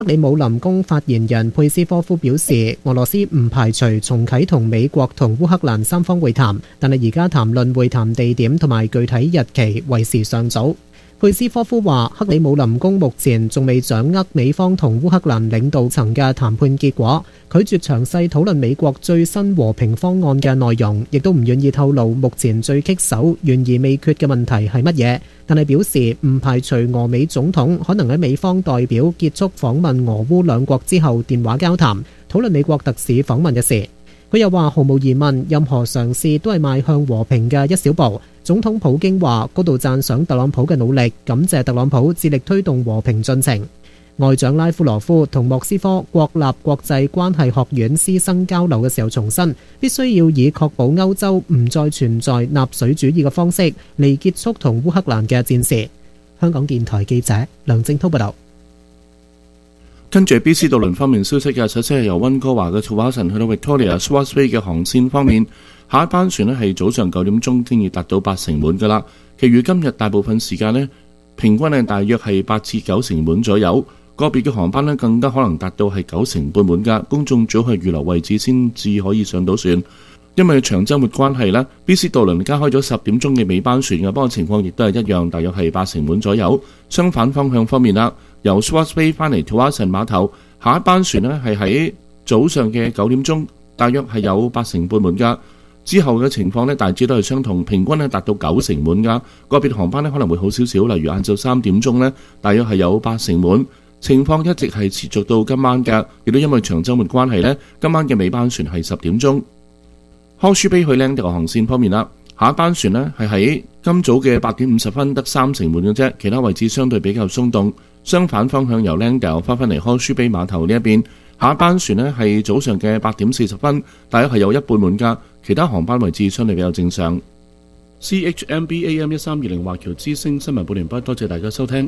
克里姆林宮發言人佩斯科夫表示，俄羅斯唔排除重啟同美國同烏克蘭三方會談，但係而家談論會談地點同埋具體日期為時尚早。佩斯科夫話，克里姆林宮目前仲未掌握美方同烏克蘭領導層嘅談判結果，拒絕詳細討論美國最新和平方案嘅內容，亦都唔願意透露目前最棘手、懸而未決嘅問題係乜嘢。但係表示唔排除俄美總統可能喺美方代表結束訪問俄烏兩國之後電話交談，討論美國特使訪問嘅事。佢又話，毫無疑問，任何嘗試都係邁向和平嘅一小步。總統普京話高度讚賞特朗普嘅努力，感謝特朗普致力推動和平進程。外長拉夫羅夫同莫斯科國立國際關係學院師生交流嘅時候重申，必須要以確保歐洲唔再存在納粹主義嘅方式嚟結束同烏克蘭嘅戰事。香港電台記者梁正滔報道。 跟住 BC 渡輪方面消息嘅，首先係由溫哥華嘅土華城去到 Victoria Swartz Bay 嘅航線方面，下一班船呢係早上9點鐘經已達到80%滿㗎啦。其餘今日大部分時間呢，平均係大約係8至9成滿左右，個別嘅航班呢更加可能達到係9成半滿㗎。公眾最好係預留位置先至可以上到船。因為長週末關係呢， BC 渡輪加開咗10點鐘嘅尾班船嘅，不過情況亦都係一樣，大約係8成滿左右。相反方向方面啦，由 Swartz Bay 翻嚟土華城碼頭，下一班船呢係喺早上嘅9點鐘，大約係有8成半滿㗎。之後嘅情況呢，大致都係相同，平均呢達到9成滿㗎。個別航班呢可能會好少少，例如晏晝3點鐘呢，大約係有8成滿。情況一直係持續到今晚㗎，亦都因為長週末關係呢，今晚嘅尾班船係10點鐘。康舒卑去 Langdale 航線方面啦，下一班船呢係喺今早嘅8點50分得3成滿嘅啫，其他位置相對比較鬆動。相反方向由 Langdale 翻返嚟康舒卑碼頭呢一邊，下一班船呢係早上嘅8點40分，大約係有一半滿㗎，其他航班位置相對比較正常。CHMB AM 1320華僑之聲新聞報完畢，多謝大家收聽。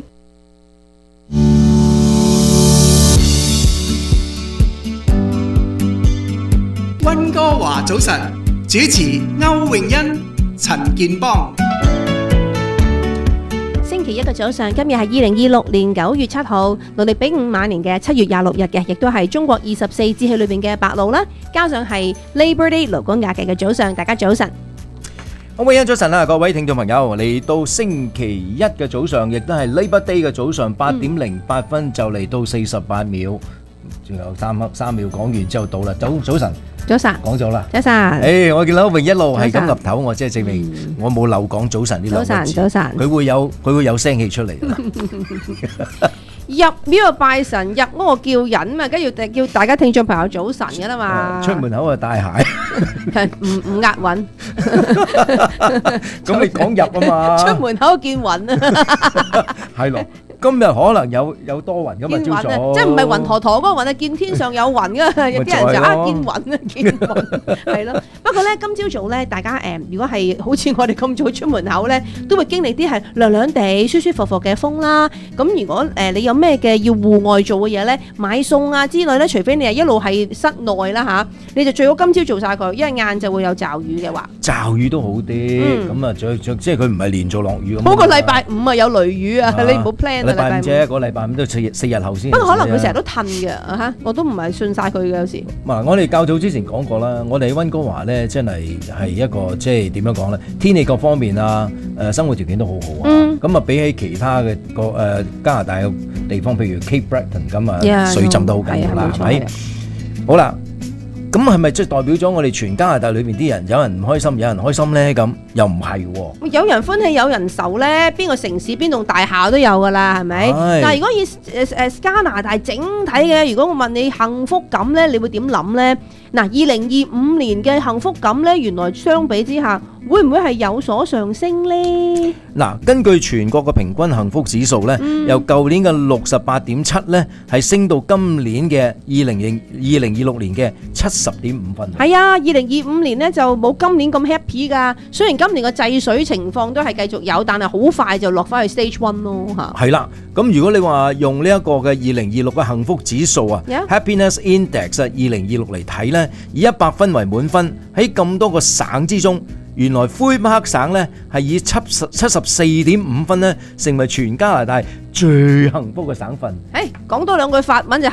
溫哥華早晨，主持歐詠欣、陳健邦。 星期一嘅早上，今日係2026年9月7號，農曆丙午晚年嘅7月26日嘅，亦都係中國24節氣裏邊嘅白露啦，加上係 Labor Day 勞工假期嘅早上，大家早晨。 歐詠欣早晨啦，各位聽眾朋友，嚟到星期一嘅早上，亦都係 Labor Day 嘅早上8點08分，就嚟到48秒，仲有3秒講完之後到啦，早晨。 早晨， 講咗啦。 早晨， 我見到歐詠欣一路係咁岌頭，我即係證明我冇漏講早晨呢兩個字。 早晨， 佢會有聲氣出嚟。 入廟拜神，入屋叫人嘛，跟住叫大家聽眾朋友早晨嘅啦嘛。 出門口啊帶鞋， 唔押韻。 咁你講入啊嘛？ 出門口見雲啊。 係咯。今日可能有多雲㗎嘛，朝早， 即係唔係雲陀陀嗰個雲啊？見天上有雲㗎，有啲人就見雲啊，見雲係咯。不過咧，今朝早咧，大家如果係好似我哋咁早出門口咧，都會經歷啲係涼涼地、舒舒服服嘅風啦。咁如果你有咩嘅要戶外做嘅嘢咧，買餸啊之類咧，除非你係一路係室內啦嚇，你就最好今朝做晒佢，因為晏就會有驟雨嘅話。 驟雨都好啲，咁啊，即係佢唔係連續落雨咁。 嗰個禮拜5啊有雷雨啊，你唔好 plan 啊。 禮拜5啫，個禮拜5都4日後先。 不過可能佢成日都褪嘅嚇，我都唔係信晒佢嘅有時。 我哋較早之前講過啦，我哋喺溫哥華咧，真係一個即係點樣講咧？天氣各方面啊，生活條件都好好啊。咁啊，比起其他嘅加拿大嘅地方，譬如 Cape Breton 咁啊，水浸都好緊要啦，係咪？好啦。咁係咪即係代表咗我哋全加拿大裏面啲人有人唔開心，有人開心咧？咁又唔係喎。有人歡喜有人愁咧，邊個城市邊棟大廈都有噶啦，係咪？但係如果以加拿大整體嘅，如果我問你幸福感咧，你會點諗咧？嗱，2025年嘅幸福感咧，原來相比之下，會唔會係有所上升咧？嗱，根據全國嘅平均幸福指數咧，由舊年嘅68.7咧，係升到今年嘅2026年嘅70.5分。係啊，2025年咧就冇今年咁 happy 噶。雖然今年嘅制水情況都係繼續有，但係好快就落翻去 Stage 1咯嚇。係啦，咁如果你話用呢一個嘅2026嘅幸福指數啊 ，Happiness Index 2026嚟睇咧，以100分為滿分，喺咁多個省之中， 原來魁北克省呢係以74.5分呢成為全加拿大最幸福嘅省份。 講多兩句法文就